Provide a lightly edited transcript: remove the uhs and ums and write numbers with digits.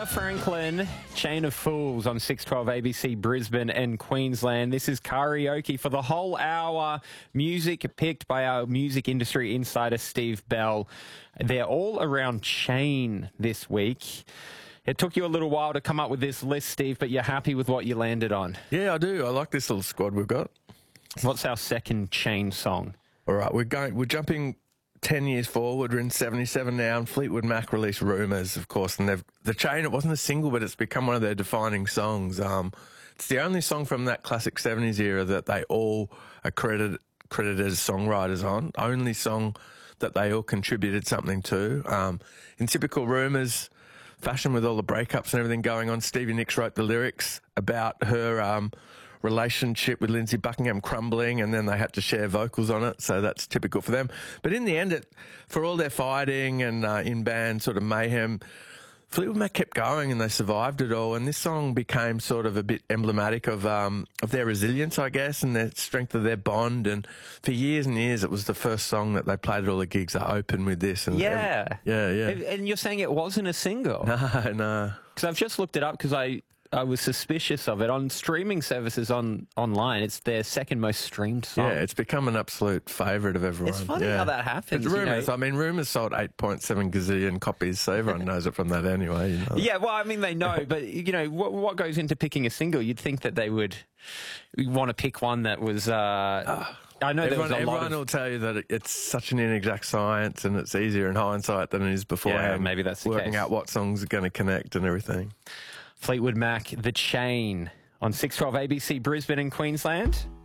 Franklin, Chain of Fools on 612 ABC Brisbane and Queensland. This is karaoke for the whole hour. Music picked by our music industry insider, Steve Bell. They're all around Chain this week. It took you a little while to come up with this list, Steve, but you're happy with what you landed on. Yeah, I do. I like this little squad we've got. What's our second Chain song? All right, we're jumping 10 years forward. We're in 77 now, and Fleetwood Mac released Rumours, of course, and the Chain, it wasn't a single, but it's become one of their defining songs. It's the only song from that classic 70s era that they all are credited as songwriters on. Only song that they all contributed something to. In typical Rumours fashion, with all the breakups and everything going on, Stevie Nicks wrote the lyrics about her relationship with Lindsey Buckingham crumbling, and then they had to share vocals on it, so that's typical for them. But in the end, for all their fighting and in-band sort of mayhem, Fleetwood Mac kept going and they survived it all, and this song became sort of a bit emblematic of their resilience, I guess, and the strength of their bond. And for years and years, it was the first song that they played at all the gigs. They opened with this. And yeah. Yeah. And you're saying it wasn't a single? No. Because I've just looked it up because I was suspicious of it. On streaming services online, it's their second most streamed song. Yeah, it's become an absolute favourite of everyone. It's funny how that happens. It's Rumours. I mean, Rumours sold 8.7 gazillion copies, so everyone knows it from that anyway. You know. Yeah, well, I mean, they know, but, you know, what goes into picking a single? You'd think that they would want to pick one that was... I know everyone will tell you that it's such an inexact science, and it's easier in hindsight than it is beforehand. Yeah, maybe that's the working case. out what songs are going to connect and everything. Fleetwood Mac, The Chain, on 612 ABC Brisbane and Queensland.